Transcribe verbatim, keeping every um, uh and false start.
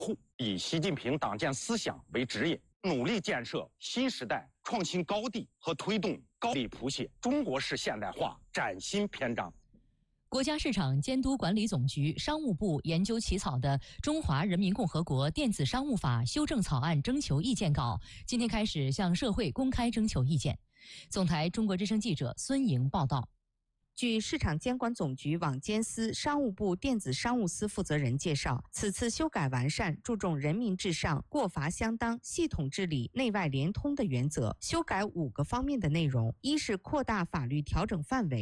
护，以习近平党建思想为指引，努力建设新时代创新高地和推动高地谱写中国式现代化崭新篇章。 国家市场监督管理总局、商务部研究起草的《中华人民共和国电子商务法》修正草案征求意见稿，今天开始向社会公开征求意见。总台中国之声记者孙莹报道。 据市场监管总局网监司商务部电子商务司负责人介绍，此次修改完善注重人民至上、过罚相当、系统治理、内外联通的原则，修改五个方面的内容。一是扩大法律调整范围，